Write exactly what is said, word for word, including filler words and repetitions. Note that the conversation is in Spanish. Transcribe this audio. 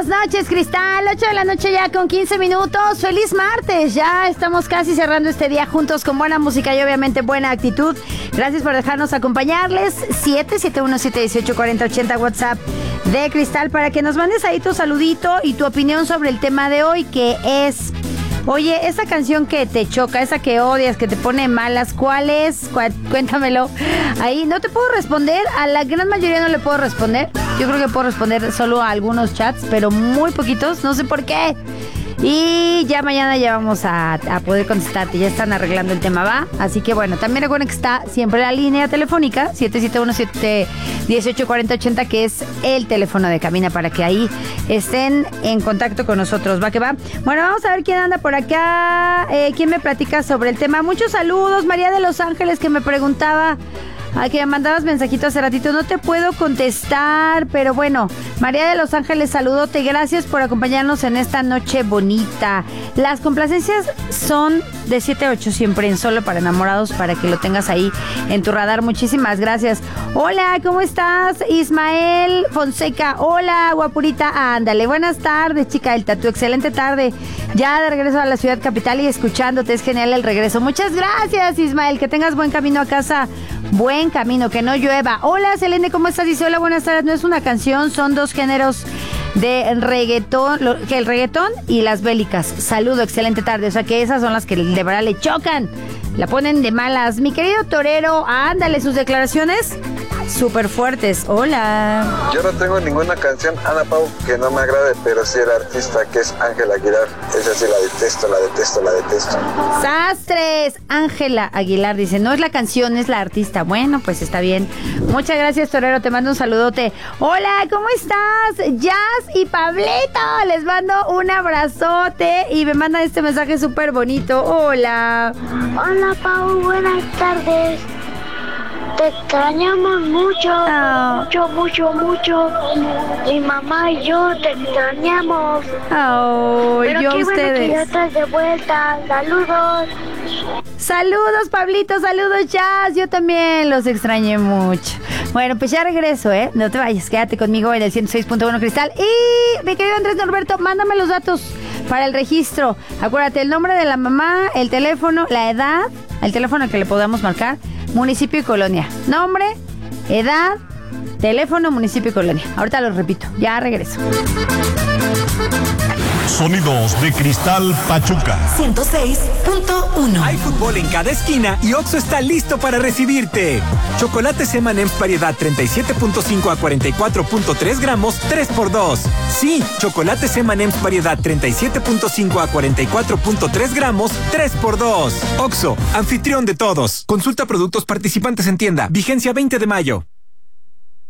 buenas noches, Cristal. ocho de la noche ya con quince minutos. Feliz martes. Ya estamos casi cerrando este día juntos con buena música y obviamente buena actitud. Gracias por dejarnos acompañarles. siete siete uno siete uno ocho cuatro cero ocho cero WhatsApp de Cristal para que nos mandes ahí tu saludito y tu opinión sobre el tema de hoy, que es... Oye, esa canción que te choca, esa que odias, que te pone malas, ¿cuál es? Cu- cuéntamelo. Ahí no te puedo responder, a la gran mayoría no le puedo responder. Yo creo que puedo responder solo a algunos chats, pero muy poquitos, no sé por qué. Y ya mañana ya vamos a, a poder contestarte, ya están arreglando el tema, ¿va? Así que bueno, también recuerden que está siempre la línea telefónica siete siete uno siete uno ocho cuatro cero ocho cero, que es el teléfono de cabina para que ahí estén en contacto con nosotros, ¿va que va? Bueno, vamos a ver quién anda por acá, eh, quién me platica sobre el tema. Muchos saludos, María de Los Ángeles, que me preguntaba... a que me mandabas mensajito hace ratito, no te puedo contestar, pero bueno, María de Los Ángeles, saludote, gracias por acompañarnos en esta noche bonita. Las complacencias son de siete a ocho siempre en Solo para Enamorados, para que lo tengas ahí en tu radar. Muchísimas gracias. Hola, ¿cómo estás? Ismael Fonseca, hola, guapurita, ándale, buenas tardes, chica del tatú, excelente tarde, ya de regreso a la ciudad capital y escuchándote, es genial el regreso. Muchas gracias, Ismael, que tengas buen camino a casa. Buen camino, que no llueva. Hola, Selene, ¿cómo estás? Dice, hola, buenas tardes. No es una canción, son dos géneros de reggaetón, lo, que el reggaetón y las bélicas. Saludo, excelente tarde. O sea que esas son las que de verdad le chocan, la ponen de malas. Mi querido torero, ándale, sus declaraciones súper fuertes. Hola. Yo no tengo ninguna canción, Ana Pau, que no me agrade, pero sí el artista, que es Ángela Aguilar. Esa sí la detesto, la detesto, la detesto. ¡Sastres! Ángela Aguilar dice, no es la canción, es la artista. Bueno, pues está bien. Muchas gracias, torero, te mando un saludote. Hola, ¿cómo estás? Jazz y Pablito, les mando un abrazote y me mandan este mensaje súper bonito. Hola. Hola, Pau, buenas tardes. Te extrañamos mucho, oh. mucho, mucho, mucho. Mi mamá y yo te extrañamos. Oh, Pero yo qué a ustedes. bueno que ya estás de vuelta. Saludos. Saludos, Pablito, saludos, Jazz. Yo también los extrañé mucho. Bueno, pues ya regreso, ¿eh? No te vayas, quédate conmigo en el ciento seis punto uno Cristal. Y mi querido Andrés Norberto, mándame los datos para el registro. Acuérdate, el nombre de la mamá, el teléfono, la edad, el teléfono que le podamos marcar, municipio y colonia. Nombre, edad, teléfono, municipio y colonia. Ahorita lo repito, ya regreso. Sonidos de Cristal Pachuca ciento seis punto uno. Hay fútbol en cada esquina y Oxxo está listo para recibirte. Chocolates eme and em's variedad treinta y siete punto cinco a cuarenta y cuatro punto tres gramos, tres por dos. Sí, chocolates eme and em's variedad treinta y siete punto cinco a cuarenta y cuatro punto tres gramos, tres por dos. Oxxo, anfitrión de todos. Consulta productos participantes en tienda. Vigencia veinte de mayo.